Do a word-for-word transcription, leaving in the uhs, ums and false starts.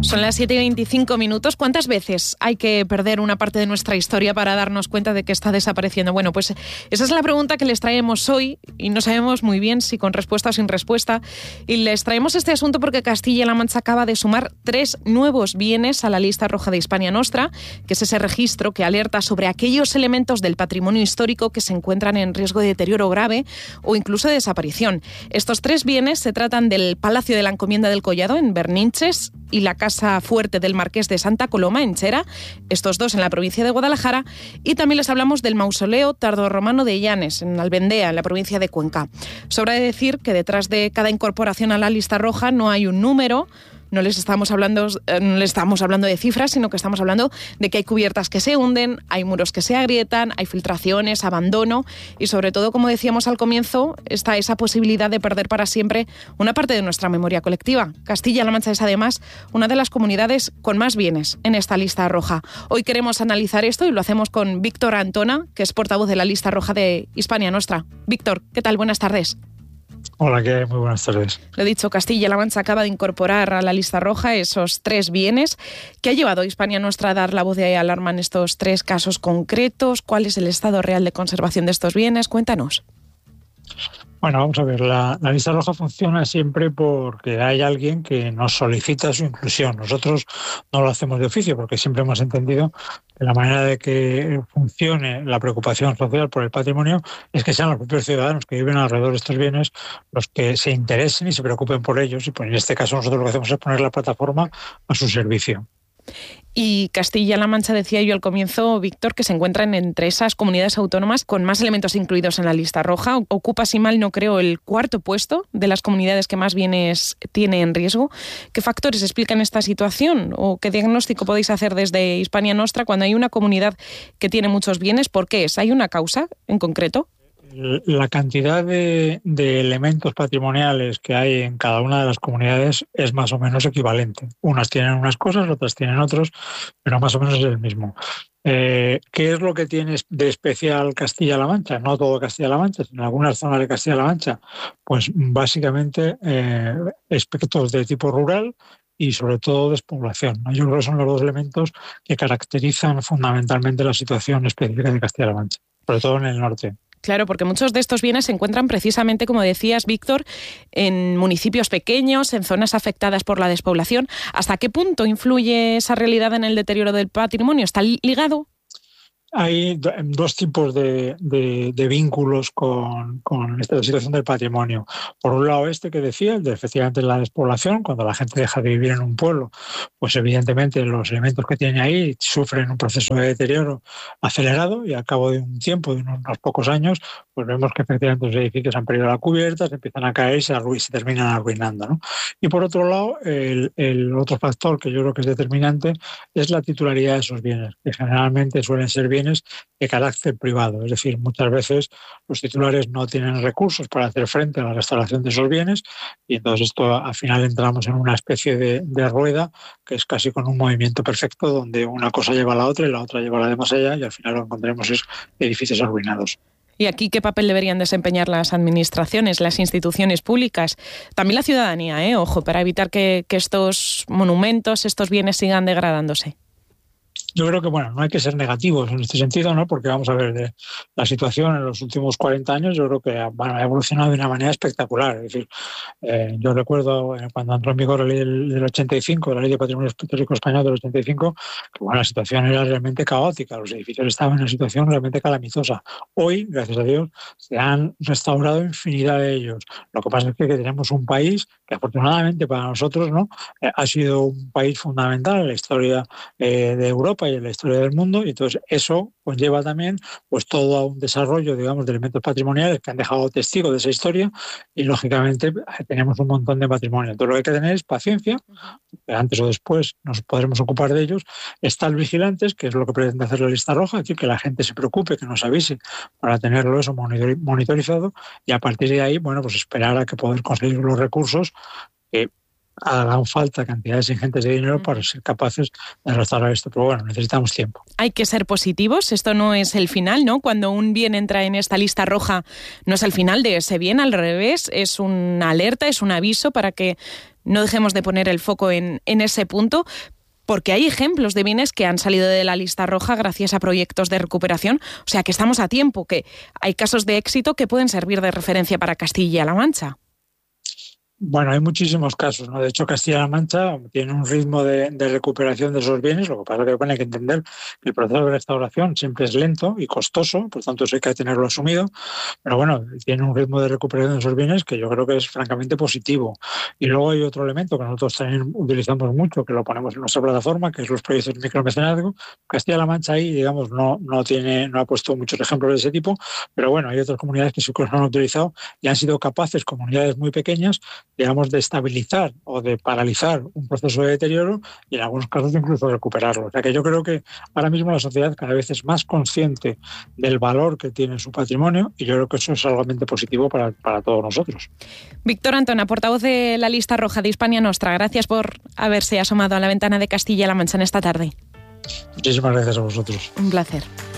Son las siete y veinticinco minutos. ¿Cuántas veces hay que perder una parte de nuestra historia para darnos cuenta de que está desapareciendo? Bueno, pues esa es la pregunta que les traemos hoy y no sabemos muy bien si con respuesta o sin respuesta. Y les traemos este asunto porque Castilla-La Mancha acaba de sumar tres nuevos bienes a la lista roja de Hispania Nostra, que es ese registro que alerta sobre aquellos elementos del patrimonio histórico que se encuentran en riesgo de deterioro grave o incluso de desaparición. Estos tres bienes se tratan del Palacio de la Encomienda del Collado en Berninches y la Casa Fuerte del Marqués de Santa Coloma en Chera, estos dos en la provincia de Guadalajara, y también les hablamos del Mausoleo tardorromano de Llanes en Albendea, en la provincia de Cuenca. Sobra de decir que detrás de cada incorporación a la lista roja no hay un número. No les estamos hablando, no les estamos hablando de cifras, sino que estamos hablando de que hay cubiertas que se hunden, hay muros que se agrietan, hay filtraciones, abandono y sobre todo, como decíamos al comienzo, está esa posibilidad de perder para siempre una parte de nuestra memoria colectiva. Castilla-La Mancha es además una de las comunidades con más bienes en esta lista roja. Hoy queremos analizar esto y lo hacemos con Víctor Antona, que es portavoz de la lista roja de Hispania Nostra. Víctor, ¿qué tal? Buenas tardes. Hola, ¿qué hay? Muy buenas tardes. Lo he dicho, Castilla-La Mancha acaba de incorporar a la lista roja esos tres bienes. ¿Qué ha llevado a Hispania Nostra a dar la voz de alarma en estos tres casos concretos? ¿Cuál es el estado real de conservación de estos bienes? Cuéntanos. Bueno, vamos a ver, la, la lista roja funciona siempre porque hay alguien que nos solicita su inclusión. Nosotros no lo hacemos de oficio porque siempre hemos entendido que la manera de que funcione la preocupación social por el patrimonio es que sean los propios ciudadanos que viven alrededor de estos bienes los que se interesen y se preocupen por ellos. Y pues en este caso nosotros lo que hacemos es poner la plataforma a su servicio. Y Castilla-La Mancha, decía yo al comienzo, Víctor, que se encuentran entre esas comunidades autónomas con más elementos incluidos en la lista roja. Ocupa, si mal no creo, el cuarto puesto de las comunidades que más bienes tiene en riesgo. ¿Qué factores explican esta situación? ¿O qué diagnóstico podéis hacer desde Hispania Nostra cuando hay una comunidad que tiene muchos bienes? ¿Por qué es? ¿Hay una causa en concreto? La cantidad de, de elementos patrimoniales que hay en cada una de las comunidades es más o menos equivalente. Unas tienen unas cosas, otras tienen otros, pero más o menos es el mismo. Eh, ¿Qué es lo que tiene de especial Castilla-La Mancha? No todo Castilla-La Mancha, sino en algunas zonas de Castilla-La Mancha. Pues básicamente eh, aspectos de tipo rural y sobre todo despoblación, ¿no? Yo creo que son los dos elementos que caracterizan fundamentalmente la situación específica de Castilla-La Mancha, sobre todo en el norte. Claro, porque muchos de estos bienes se encuentran precisamente, como decías, Víctor, en municipios pequeños, en zonas afectadas por la despoblación. ¿Hasta qué punto influye esa realidad en el deterioro del patrimonio? ¿Está ligado? Hay dos tipos de, de, de vínculos con, con esta situación del patrimonio. Por un lado, este que decía, el de efectivamente la despoblación, cuando la gente deja de vivir en un pueblo, pues evidentemente los elementos que tiene ahí sufren un proceso de deterioro acelerado y al cabo de un tiempo, de unos, unos pocos años, pues vemos que efectivamente los edificios han perdido la cubierta, se empiezan a caer y se, arru- se terminan arruinando, ¿no? Y por otro lado, el, el otro factor que yo creo que es determinante es la titularidad de esos bienes, que generalmente suelen ser bienes de carácter privado, es decir, muchas veces los titulares no tienen recursos para hacer frente a la restauración de esos bienes y entonces esto al final entramos en una especie de, de rueda que es casi con un movimiento perfecto donde una cosa lleva a la otra y la otra lleva a la de más allá y al final lo que encontraremos es edificios arruinados. ¿Y aquí qué papel deberían desempeñar las administraciones, las instituciones públicas? También la ciudadanía, ¿eh? Ojo, para evitar que, que estos monumentos, estos bienes sigan degradándose. Yo creo que, bueno, no hay que ser negativos en este sentido, ¿no? Porque vamos a ver, de la situación en los últimos cuarenta años yo creo que bueno, ha evolucionado de una manera espectacular. Es decir, eh, yo recuerdo eh, cuando entró en vigor la ley del, del ochenta y cinco, la ley de patrimonio histórico español del ochenta y cinco, que bueno, la situación era realmente caótica, los edificios estaban en una situación realmente calamitosa. Hoy, gracias a Dios, se han restaurado infinidad de ellos. Lo que pasa es que, que tenemos un país que afortunadamente para nosotros, ¿no? Eh, ha sido un país fundamental en la historia eh, de Europa y en la historia del mundo, y entonces eso conlleva también pues todo un desarrollo, digamos, de elementos patrimoniales que han dejado testigo de esa historia y lógicamente tenemos un montón de patrimonio. Entonces lo que hay que tener es paciencia, que antes o después nos podremos ocupar de ellos, estar vigilantes, que es lo que pretende hacer la lista roja, es decir, que la gente se preocupe, que nos avise para tenerlo eso monitorizado y a partir de ahí, bueno, pues esperar a que poder conseguir los recursos que hagan falta cantidades ingentes de dinero para ser capaces de restaurar esto. Pero bueno, necesitamos tiempo. Hay que ser positivos, esto no es el final, ¿no? Cuando un bien entra en esta lista roja, no es el final de ese bien, al revés, es una alerta, es un aviso para que no dejemos de poner el foco en, en ese punto, porque hay ejemplos de bienes que han salido de la lista roja gracias a proyectos de recuperación. O sea, que estamos a tiempo, que hay casos de éxito que pueden servir de referencia para Castilla-La Mancha. Bueno, hay muchísimos casos, ¿no? De hecho, Castilla-La Mancha tiene un ritmo de, de recuperación de esos bienes. Lo que pasa es que bueno, hay que entender que el proceso de restauración siempre es lento y costoso, por tanto eso hay que tenerlo asumido. Pero bueno, tiene un ritmo de recuperación de esos bienes que yo creo que es francamente positivo. Y luego hay otro elemento que nosotros también utilizamos mucho, que lo ponemos en nuestra plataforma, que es los proyectos de micromecenazgo. Castilla-La Mancha ahí, digamos, no, no, tiene, no ha puesto muchos ejemplos de ese tipo, pero bueno, hay otras comunidades que sí que los han utilizado y han sido capaces, comunidades muy pequeñas, digamos, de estabilizar o de paralizar un proceso de deterioro y en algunos casos incluso recuperarlo. O sea que yo creo que ahora mismo la sociedad cada vez es más consciente del valor que tiene su patrimonio y yo creo que eso es algo realmente positivo para, para todos nosotros. Víctor Antona, portavoz de la lista roja de Hispania Nostra, gracias por haberse asomado a la ventana de Castilla-La Mancha en esta tarde. Muchísimas gracias a vosotros. Un placer.